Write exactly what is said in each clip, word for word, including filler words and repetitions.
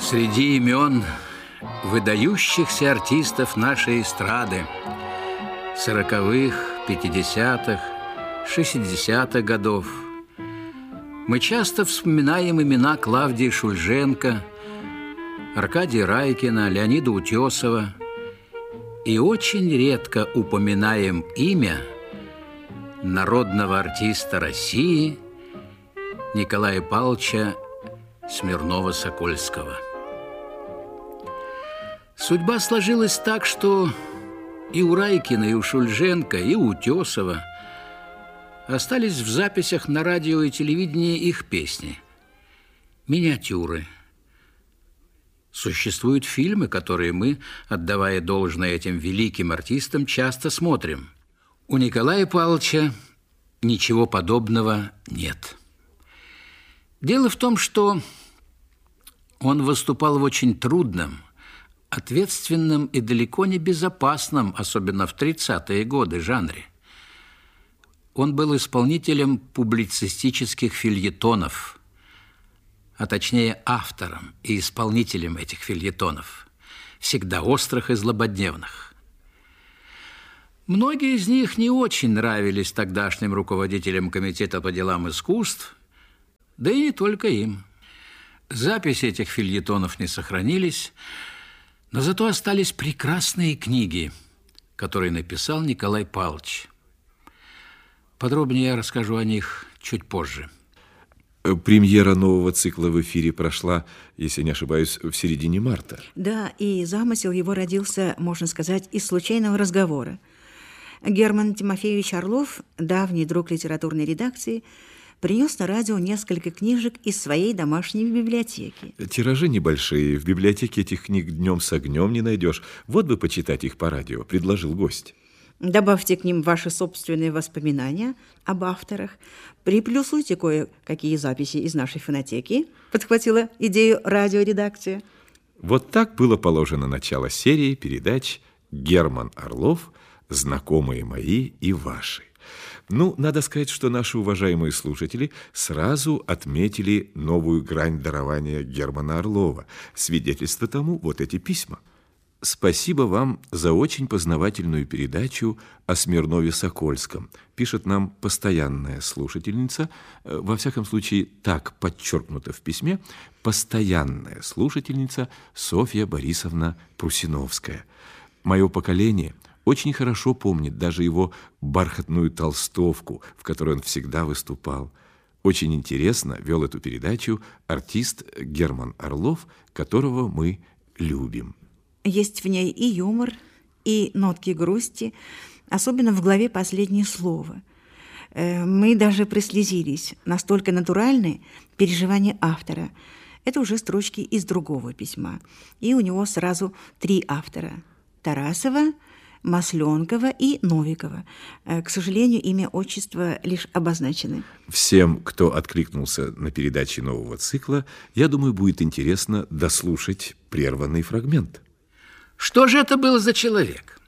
Среди имен выдающихся артистов нашей эстрады сороковых, пятидесятых, шестидесятых годов мы часто вспоминаем имена Клавдии Шульженко, Аркадия Райкина, Леонида Утесова и очень редко упоминаем имя народного артиста России Николая Павловича Смирнова-Сокольского. Судьба сложилась так, что и у Райкина, и у Шульженко, и у Утесова остались в записях на радио и телевидении их песни, миниатюры. Существуют фильмы, которые мы, отдавая должное этим великим артистам, часто смотрим. У Николая Павловича ничего подобного нет. Дело в том, что он выступал в очень трудном, ответственном и далеко не безопасном, особенно в тридцатые годы, жанре. Он был исполнителем публицистических фельетонов, а точнее автором и исполнителем этих фельетонов, всегда острых и злободневных. Многие из них не очень нравились тогдашним руководителям Комитета по делам искусств, да и не только им. Записи этих фельетонов не сохранились, но зато остались прекрасные книги, которые написал Николай Павлович. Подробнее я расскажу о них чуть позже. Премьера нового цикла в эфире прошла, если не ошибаюсь, в середине марта. Да, и замысел его родился, можно сказать, из случайного разговора. Герман Тимофеевич Орлов, давний друг литературной редакции, принес на радио несколько книжек из своей домашней библиотеки. Тиражи небольшие, в библиотеке этих книг днем с огнем не найдешь. Вот бы почитать их по радио, предложил гость. Добавьте к ним ваши собственные воспоминания об авторах, приплюсуйте кое-какие записи из нашей фонотеки, подхватила идею радиоредакция. Вот так было положено начало серии передач «Герман Орлов. Знакомые мои и ваши». Ну, надо сказать, что наши уважаемые слушатели сразу отметили новую грань дарования Германа Орлова. Свидетельство тому вот эти письма. Спасибо вам за очень познавательную передачу о Смирнове-Сокольском, пишет нам постоянная слушательница, во всяком случае так подчеркнуто в письме, постоянная слушательница Софья Борисовна Прусиновская. Мое поколение очень хорошо помнит даже его бархатную толстовку, в которой он всегда выступал. Очень интересно вел эту передачу артист Герман Орлов, которого мы любим. Есть в ней и юмор, и нотки грусти, особенно в главе «Последнее слово». Мы даже прослезились, настолько натуральны переживания автора. Это уже строчки из другого письма. И у него сразу три автора – Тарасова, Масленкова и Новикова. К сожалению, имя, отчество лишь обозначены. Всем, кто откликнулся на передачи нового цикла, я думаю, будет интересно дослушать прерванный фрагмент. Что же это был за человек?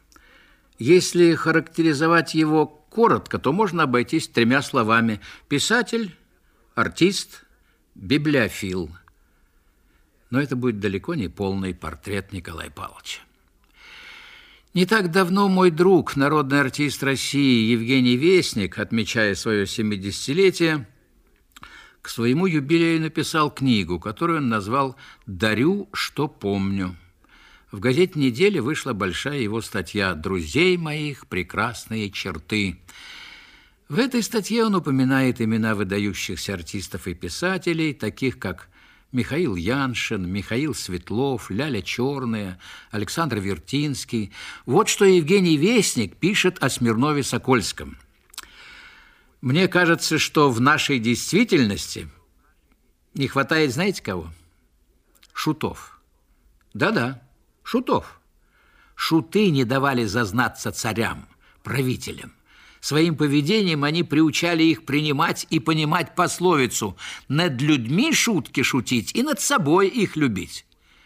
Если характеризовать его коротко, то можно обойтись тремя словами: писатель, артист, библиофил. Но это будет далеко не полный портрет Николая Павловича. Не так давно мой друг, народный артист России Евгений Весник, отмечая свое семидесятилетие, к своему юбилею написал книгу, которую он назвал «Дарю, что помню». В газете «Неделя» вышла большая его статья «Друзей моих прекрасные черты». В этой статье он упоминает имена выдающихся артистов и писателей, таких как Михаил Яншин, Михаил Светлов, Ляля Черная, Александр Вертинский. Вот что Евгений Весник пишет о Смирнове-Сокольском. Мне кажется, что в нашей действительности не хватает, знаете кого? Шутов. Да-да, шутов. Шуты не давали зазнаться царям, правителям. Своим поведением они приучали их принимать и понимать пословицу «над людьми шутки шутить и над собой их любить».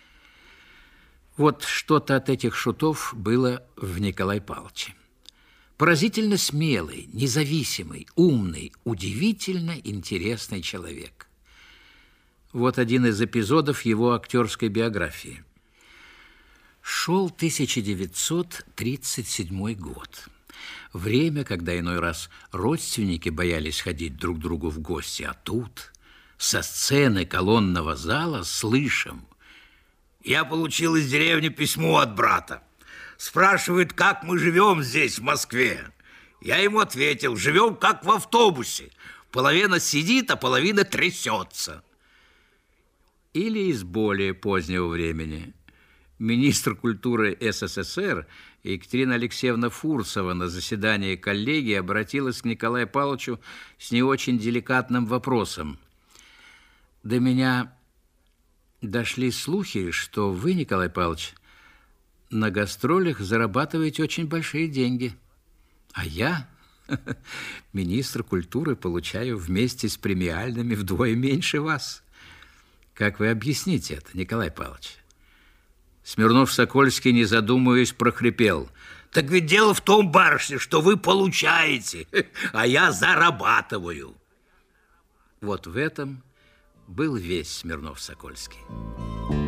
Вот что-то от этих шутов было в Николае Павловиче. Поразительно смелый, независимый, умный, удивительно интересный человек. Вот один из эпизодов его актерской биографии. Шел тысяча девятьсот тридцать седьмой год. Время, когда иной раз родственники боялись ходить друг к другу в гости, а тут со сцены колонного зала слышим: «Я получил из деревни письмо от брата. Спрашивает, как мы живем здесь, в Москве. Я ему ответил: живем как в автобусе. Половина сидит, а половина трясется». Или из более позднего времени. Министр культуры СССР Екатерина Алексеевна Фурсова на заседании коллегии обратилась к Николаю Павловичу с не очень деликатным вопросом. До меня дошли слухи, что вы, Николай Павлович, на гастролях зарабатываете очень большие деньги. А я, министр культуры, получаю вместе с премиальными вдвое меньше вас. Как вы объясните это, Николай Павлович? Смирнов-Сокольский, не задумываясь, прохрипел: «Так ведь дело в том, барышня, что вы получаете, а я зарабатываю». Вот в этом был весь Смирнов-Сокольский.